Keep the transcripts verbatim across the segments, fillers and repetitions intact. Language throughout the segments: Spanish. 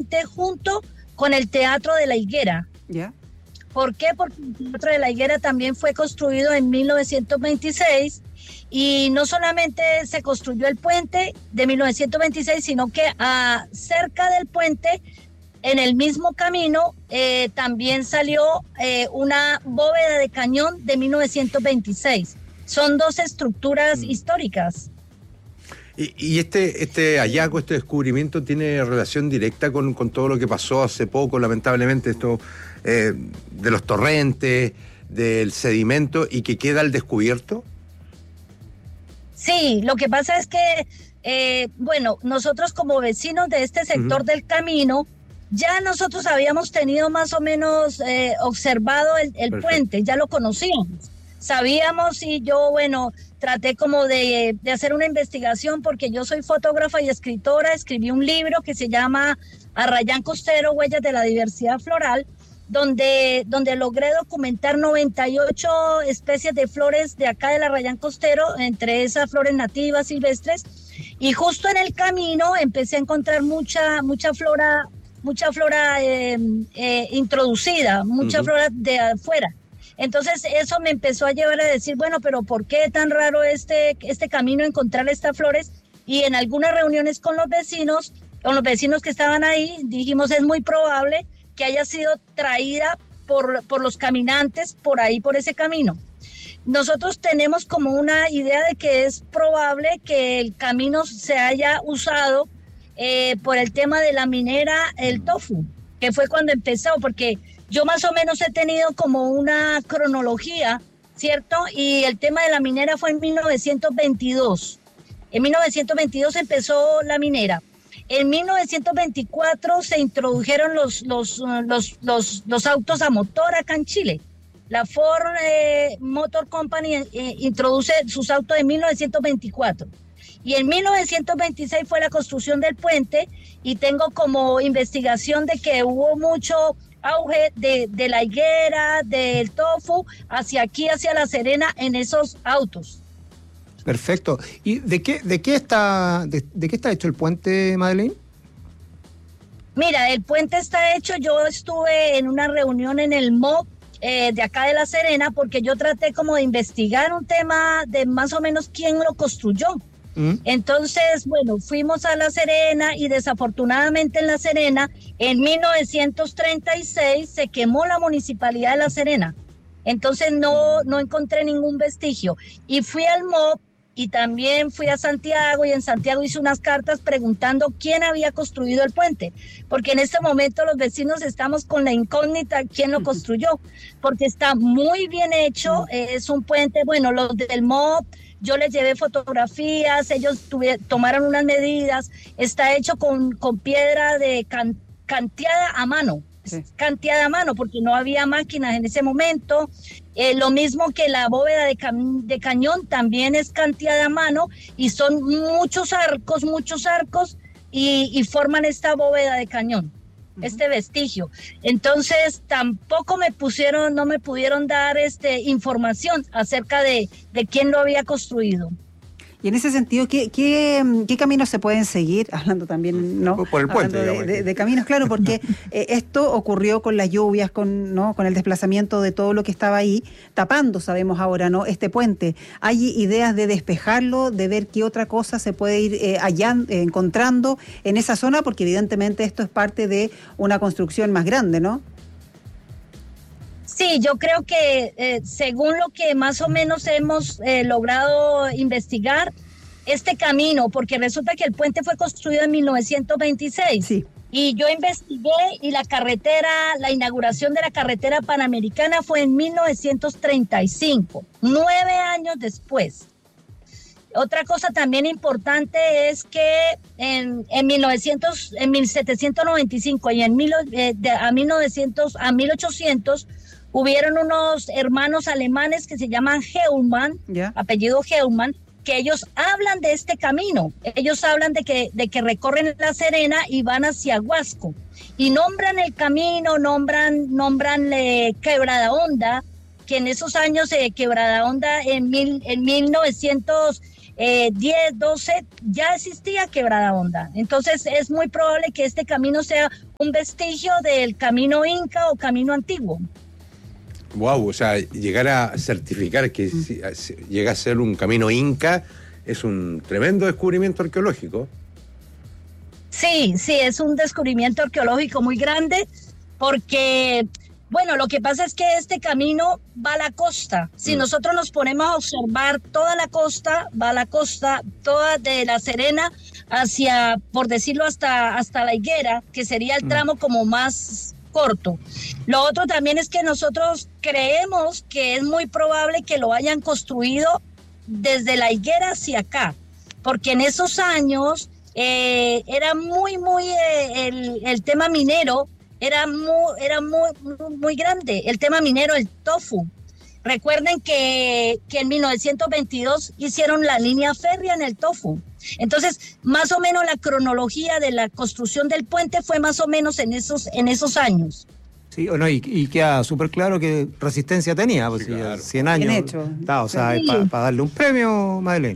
puente junto con el Teatro de la Higuera. ¿Ya? Yeah. ¿Por qué? Porque el Teatro de la Higuera también fue construido en mil novecientos veintiséis y no solamente se construyó el puente de mil novecientos veintiséis, sino que a, cerca del puente, en el mismo camino, eh, también salió eh, una bóveda de cañón de mil novecientos veintiséis. Son dos estructuras mm. históricas. Y, y este, este hallazgo, este descubrimiento tiene relación directa con, con todo lo que pasó hace poco, lamentablemente, esto eh, de los torrentes, del sedimento, y que queda al descubierto. Sí, lo que pasa es que, eh, bueno, nosotros como vecinos de este sector uh-huh. del camino, ya nosotros habíamos tenido más o menos eh, observado el, el puente, ya lo conocíamos. Sabíamos y yo, bueno, traté como de, de hacer una investigación porque yo soy fotógrafa y escritora, escribí un libro que se llama Arrayán Costero, Huellas de la Diversidad Floral, donde, donde logré documentar noventa y ocho especies de flores de acá del Arrayán Costero, entre esas flores nativas, silvestres, y justo en el camino empecé a encontrar mucha, mucha flora, mucha flora eh, eh, introducida, mucha uh-huh. flora de afuera. Entonces eso me empezó a llevar a decir, bueno, pero ¿por qué tan raro este, este camino, encontrar estas flores? Y en algunas reuniones con los vecinos, con los vecinos que estaban ahí, dijimos, es muy probable que haya sido traída por, por los caminantes por ahí, por ese camino. Nosotros tenemos como una idea de que es probable que el camino se haya usado eh, por el tema de la minera, el tofu, que fue cuando empezó, porque yo más o menos he tenido como una cronología, ¿cierto? Y el tema de la minera fue en mil novecientos veintidós. En mil novecientos veintidós empezó la minera. En mil novecientos veinticuatro se introdujeron los, los, los, los, los autos a motor acá en Chile. La Ford eh, Motor Company eh, introduce sus autos en mil novecientos veinticuatro. Y en mil novecientos veintiséis fue la construcción del puente y tengo como investigación de que hubo mucho auge de, de la higuera, del tofu, hacia aquí, hacia La Serena, en esos autos. Perfecto. ¿Y de qué, de qué está, de, de qué está hecho el puente, Madeleine? Mira, el puente está hecho, yo estuve en una reunión en el M O P eh, de acá de La Serena, porque yo traté como de investigar un tema de más o menos quién lo construyó. ¿Mm? Entonces, bueno, fuimos a La Serena y desafortunadamente en La Serena, en mil novecientos treinta y seis se quemó la municipalidad de La Serena. Entonces no, no encontré ningún vestigio. Y fui al M O P y también fui a Santiago, y en Santiago hice unas cartas preguntando quién había construido el puente, porque en este momento los vecinos estamos con la incógnita quién lo construyó, porque está muy bien hecho, eh, es un puente, bueno, los del M O P, yo les llevé fotografías, ellos tuve, tomaron unas medidas, está hecho con, con piedra de can, canteada a mano. Sí. Canteada a mano, porque no había máquinas en ese momento. Eh, lo mismo que la bóveda de, cam- de cañón también es canteada a mano, y son muchos arcos, muchos arcos, y, y forman esta bóveda de cañón, uh-huh. este vestigio. Entonces tampoco me pusieron, no me pudieron dar este, información acerca de, de quién lo había construido. Y en ese sentido, ¿qué, qué, qué caminos se pueden seguir? Hablando también, ¿no? Por el puente. De, de, de caminos, claro, porque eh, esto ocurrió con las lluvias, con, ¿no? con el desplazamiento de todo lo que estaba ahí, tapando, sabemos ahora, ¿no? Este puente. ¿Hay ideas de despejarlo, de ver qué otra cosa se puede ir eh, allá eh, encontrando en esa zona? Porque evidentemente esto es parte de una construcción más grande, ¿no? Sí, yo creo que eh, según lo que más o menos hemos eh, logrado investigar, este camino, porque resulta que el puente fue construido en mil novecientos veintiséis. Sí. Y yo investigué y la carretera, la inauguración de la carretera panamericana fue en mil novecientos treinta y cinco, nueve años después. Otra cosa también importante es que en, en, mil novecientos, en mil setecientos noventa y cinco y en mil, eh, de, a, mil novecientos, a mil ochocientos hubieron unos hermanos alemanes que se llaman Heumann, yeah. apellido Heumann, que ellos hablan de este camino. Ellos hablan de que, de que recorren La Serena y van hacia Huasco. Y nombran el camino, nombran, nombran eh, Quebrada Honda, que en esos años, eh, Quebrada Honda en, mil, en mil novecientos eh, diez, doce, ya existía Quebrada Honda. Entonces es muy probable que este camino sea un vestigio del camino Inca o camino antiguo. Wow, o sea, llegar a certificar que mm. si, si, llega a ser un camino Inca es un tremendo descubrimiento arqueológico. Sí, sí, es un descubrimiento arqueológico muy grande porque, bueno, lo que pasa es que este camino va a la costa. Si mm. nosotros nos ponemos a observar toda la costa, va a la costa, toda de La Serena hacia, por decirlo, hasta, hasta La Higuera, que sería el tramo mm. como más corto. Lo otro también es que nosotros creemos que es muy probable que lo hayan construido desde La Higuera hacia acá, porque en esos años eh, era muy, muy, eh, el, el tema minero era muy, era muy, muy, muy grande, el tema minero, el tofu. Recuerden que, que en mil novecientos veintidós hicieron la línea férrea en el tofu. Entonces, más o menos la cronología de la construcción del puente fue más o menos en esos, en esos años. Sí, no, y, y queda súper claro que resistencia tenía, pues sí, claro. cien años. Bien hecho. Está, o sea, sí. para pa darle un premio, Madeleine.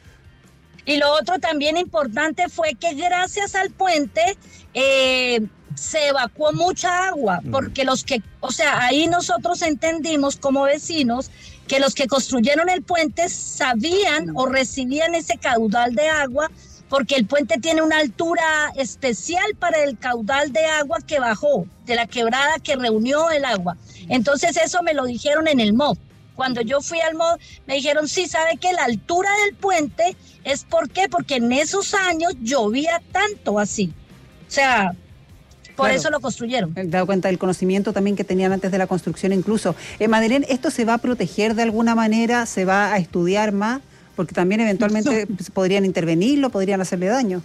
Y lo otro también importante fue que gracias al puente eh, se evacuó mucha agua, porque los que, o sea, ahí nosotros entendimos como vecinos que los que construyeron el puente sabían o recibían ese caudal de agua, porque el puente tiene una altura especial para el caudal de agua que bajó, de la quebrada que reunió el agua. Entonces eso me lo dijeron en el M O B. Cuando yo fui al M O B, me dijeron, sí, ¿sabe qué? La altura del puente es, ¿por qué? Porque en esos años llovía tanto así. O sea, por claro. eso lo construyeron. Me he dado cuenta del conocimiento también que tenían antes de la construcción incluso. Eh, Madeleine, ¿esto se va a proteger de alguna manera? ¿Se va a estudiar más? Porque también eventualmente no. podrían intervenirlo, podrían hacerle daño.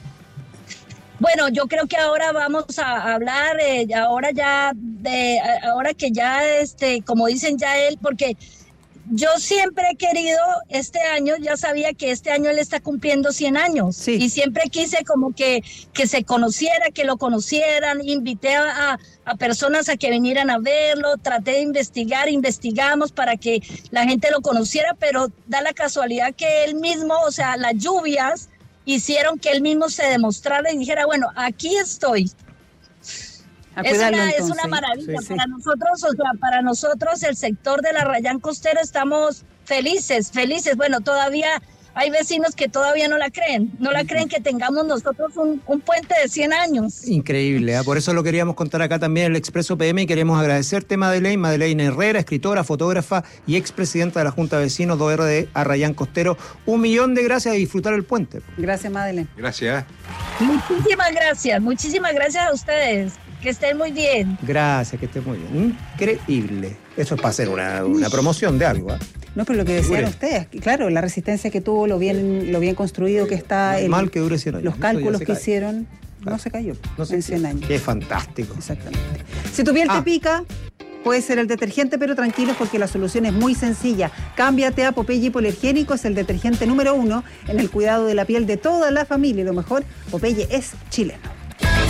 Bueno, yo creo que ahora vamos a hablar, eh, ahora ya, de, ahora que ya, este, como dicen ya él, porque yo siempre he querido, este año, ya sabía que este año él está cumpliendo cien años. Sí. Y siempre quise como que, que se conociera, que lo conocieran, invité a, a personas a que vinieran a verlo, traté de investigar, investigamos para que la gente lo conociera, pero da la casualidad que él mismo, o sea, las lluvias hicieron que él mismo se demostrara y dijera, bueno, aquí estoy. Es una, es una maravilla. Sí, para sí. nosotros, o sea, para nosotros el sector de la Arrayán Costero estamos felices, felices. Bueno, todavía hay vecinos que todavía no la creen, no la creen que tengamos nosotros un, un puente de cien años. Increíble, ¿eh? Por eso lo queríamos contar acá también en el Expreso P M y queremos agradecerte, Madeleine, Madeleine Herrera, escritora, fotógrafa y expresidenta de la Junta de Vecinos de O R de Arrayán Costero. Un millón de gracias y disfrutar el puente. Gracias, Madeleine. Gracias. Muchísimas gracias, muchísimas gracias a ustedes. Que estén muy bien. Gracias, que estén muy bien. Increíble. Eso es para hacer una, una promoción de algo, ¿eh? No, pero lo que decían ustedes, claro, la resistencia que tuvo, lo bien, lo bien construido que está, el, mal que dure cien años. Los cálculos que cae. hicieron, claro. no se cayó no en cien años. Qué fantástico. Exactamente. Si tu piel ah. te pica, puede ser el detergente, pero tranquilos porque la solución es muy sencilla. Cámbiate a Popeye Hipoalergénico, es el detergente número uno en el cuidado de la piel de toda la familia. Y lo mejor, Popeye es chileno.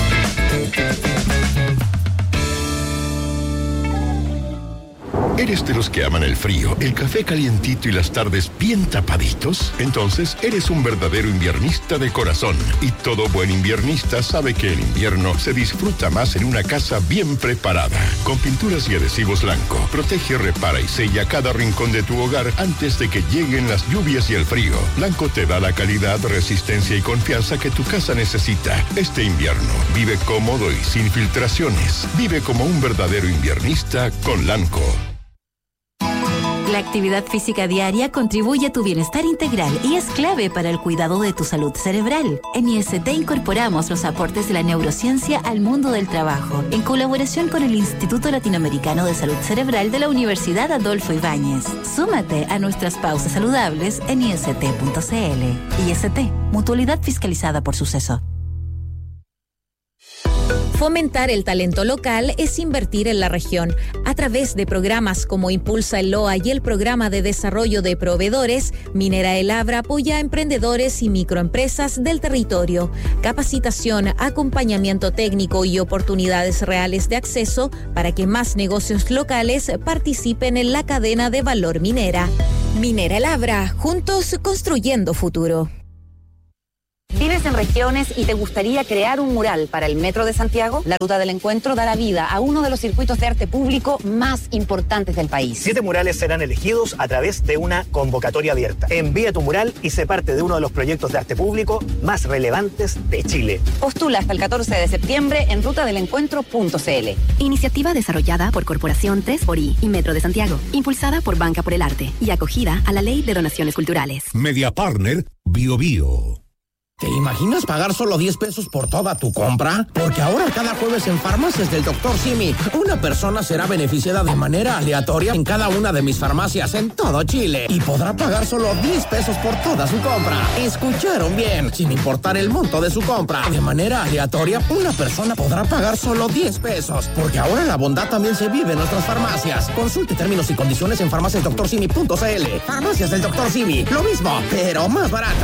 ¿Eres de los que aman el frío, el café calientito y las tardes bien tapaditos? Entonces, eres un verdadero inviernista de corazón. Y todo buen inviernista sabe que el invierno se disfruta más en una casa bien preparada. Con pinturas y adhesivos Lanco, protege, repara y sella cada rincón de tu hogar antes de que lleguen las lluvias y el frío. Lanco te da la calidad, resistencia y confianza que tu casa necesita. Este invierno, vive cómodo y sin filtraciones. Vive como un verdadero inviernista con Lanco. La actividad física diaria contribuye a tu bienestar integral y es clave para el cuidado de tu salud cerebral. En I S T incorporamos los aportes de la neurociencia al mundo del trabajo, en colaboración con el Instituto Latinoamericano de Salud Cerebral de la Universidad Adolfo Ibáñez. Súmate a nuestras pausas saludables en I S T punto C L. I S T, mutualidad fiscalizada por Suceso. Fomentar el talento local es invertir en la región. A través de programas como Impulsa el LOA y el Programa de Desarrollo de Proveedores, Minera El Abra apoya a emprendedores y microempresas del territorio. Capacitación, acompañamiento técnico y oportunidades reales de acceso para que más negocios locales participen en la cadena de valor minera. Minera El Abra, juntos construyendo futuro. ¿Vives en regiones y te gustaría crear un mural para el Metro de Santiago? La Ruta del Encuentro dará vida a uno de los circuitos de arte público más importantes del país. Siete murales serán elegidos a través de una convocatoria abierta. Envía tu mural y sé parte de uno de los proyectos de arte público más relevantes de Chile. Postula hasta el catorce de septiembre en ruta del encuentro punto c l. Iniciativa desarrollada por Corporación tres por I y Metro de Santiago. Impulsada por Banca por el Arte y acogida a la Ley de Donaciones Culturales. Media Partner Bio Bio. ¿Te imaginas pagar solo diez pesos por toda tu compra? Porque ahora cada jueves en Farmacias del doctor Simi, una persona será beneficiada de manera aleatoria en cada una de mis farmacias en todo Chile y podrá pagar solo diez pesos por toda su compra. ¿Escucharon bien? Sin importar el monto de su compra. De manera aleatoria, una persona podrá pagar solo diez pesos. Porque ahora la bondad también se vive en nuestras farmacias. Consulte términos y condiciones en farmacias doctor simi punto c l. Farmacias del doctor Simi. Lo mismo, pero más barato.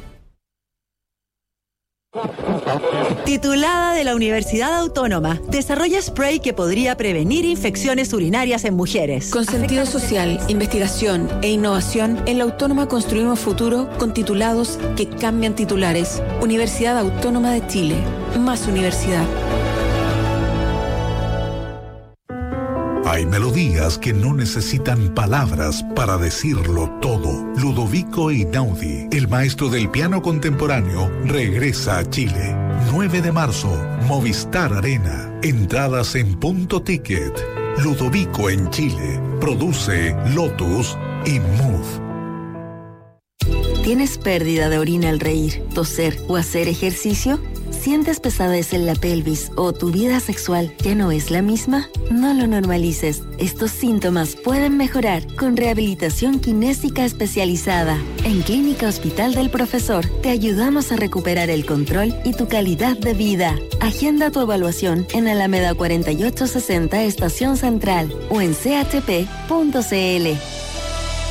Titulada de la Universidad Autónoma, desarrolla spray que podría prevenir infecciones urinarias en mujeres. Con sentido social, investigación e innovación, en la Autónoma construimos futuro con titulados que cambian titulares. Universidad Autónoma de Chile. Más universidad. Hay melodías que no necesitan palabras para decirlo todo. Ludovico Einaudi, el maestro del piano contemporáneo, regresa a Chile. nueve de marzo, Movistar Arena. Entradas en Punto Ticket. Ludovico en Chile. Produce Lotus y Move. ¿Tienes pérdida de orina al reír, toser o hacer ejercicio? ¿Sientes pesadez en la pelvis o tu vida sexual ya no es la misma? No lo normalices. Estos síntomas pueden mejorar con rehabilitación kinésica especializada. En Clínica Hospital del Profesor te ayudamos a recuperar el control y tu calidad de vida. Agenda tu evaluación en Alameda cuarenta y ocho sesenta Estación Central o en c h p punto c l.